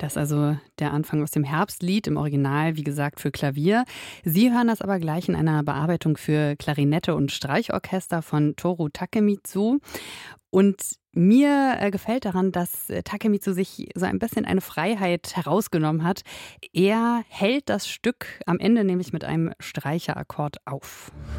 Das ist also der Anfang aus dem Herbstlied, im Original, wie gesagt, für Klavier. Sie hören das aber gleich in einer Bearbeitung für Klarinette und Streichorchester von Toru Takemitsu. Und mir gefällt daran, dass Takemitsu sich so ein bisschen eine Freiheit herausgenommen hat. Er hält das Stück am Ende nämlich mit einem Streicherakkord auf.